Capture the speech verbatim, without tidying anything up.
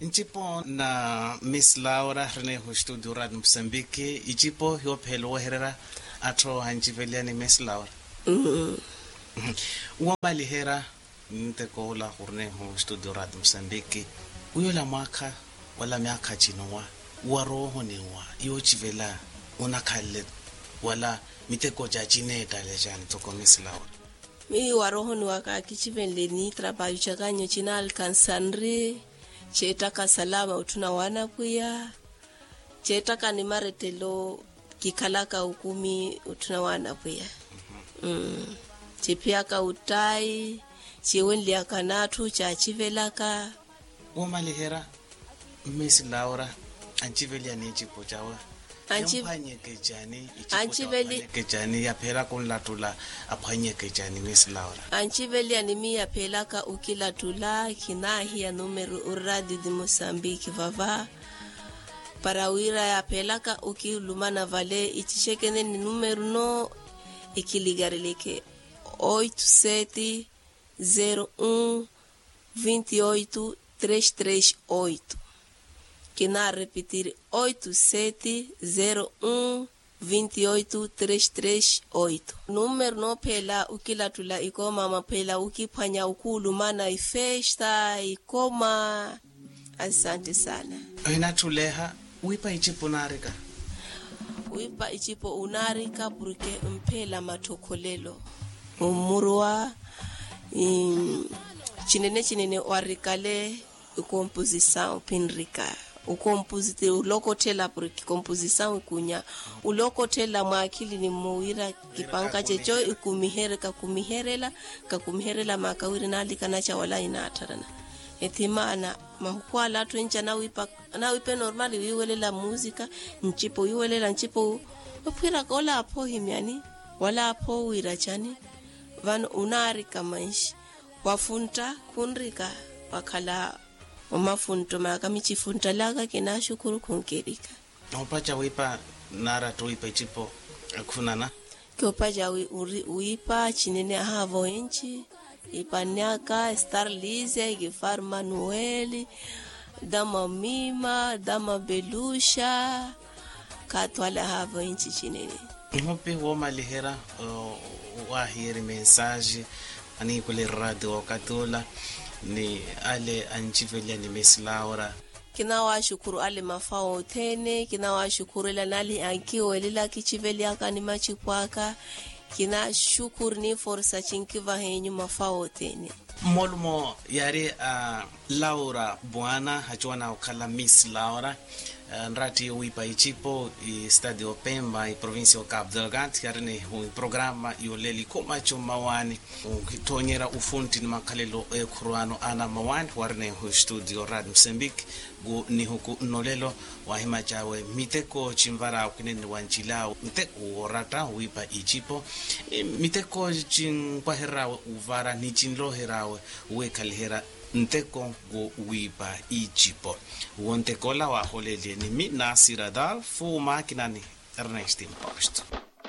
Nchipo na Miss Laura rene ho studio Radio Mozambique ichipo yo phelo herera atho hanjiveliani Miss Laura. Mhm. Wa malihera nteko la horne ho studio Radio Mozambique uyola mwaka wala miaka chinowa wa roho ni wa yo chivela una khalle wala miteko jajineta lejani toko Miss Laura. Mi wa roho ni waka kichivele ni trabajo chakanyo china alcansanri chetaka salama utuna wana kuya chetaka ni maretelo kikalaka ukumi utuna wana kuya mm. Chipiaka utai chiwenli akanatu cha chivelaka Umalihera Miss Laura anchivelia ni chipo chawa Anchiveli kejani Anchiveli kejani ya pera kun latula aphanye kejani Miss Laura. Anchiveli animia pelaka ukila tula kinahi ya numero uradi di Mozambique vava parawira ya pelaka ukilumana vale ichishekene ni numero no ikiligarileke oito sete zero um vinte e oito três três oito. Que na repetir oito sete zero um vinte e oito três três oito. Número no pela ukila tula ikoma mapela ukipanya ukulu mana ifesta ikoma. Asante sana. Aina tuleha wipa ichipo narika. Wipa ichipo unarika porque mpela matokolelo. Umurwa in chinene chinene warikale composição pinrika. O composite ulokotela porque composição kunya ulokotela mwakili ni muira kipanka checho ikumihereka kumiherela ka kumiherela makawiri nalika na chawala inatarana etimana mahukwala twenja na wipa na wipe normali wiwelela muzika nchipo wiwelela nchipo upira kola hapo himiani wala hapo wirachani van unarika maishi wafunta kunrika wakala Umafunto makamichi funta laga kina shukuru kunkerika. Opacha wipa nara to wipa ichipo kunana. Kopaja wipa chinene havo enchi ipanyaka Starlize Gifar Manueli Dama Mima Dama Belusha katwala havo enchi chinene. Ngope woma lihera wa hiri mensage ani kule radio katola ni ale anchivelia ni Miss Laura. Kina wa shukuru ale mafao tene kina wa shukuru la nali ankiwe lila kichivelia kani machikwaka kina shukuru ni forsa chinkiva henyu mafao tene Molmo yare a uh, Laura Buana hachwana ukala Miss Laura uh, nrati wipa ichipo i stadio Pemba i provincia Cabo Delgado yarene hu programa yoleli koma chumawani ukitonyera ufunti ni makalelo e kuruano ana mawani warne hu studio Radio Mozambique go ni huku nolelo wahima chawe miteko chimvara ukineni wanchilao miteko orata wipa ichipo e, miteko chinkwahera uvara ni chinloherawe uwe kalihera nteko go wipa ichipo wontekola wa holele ni mi nasiradal fu makinani Ernest Imposto.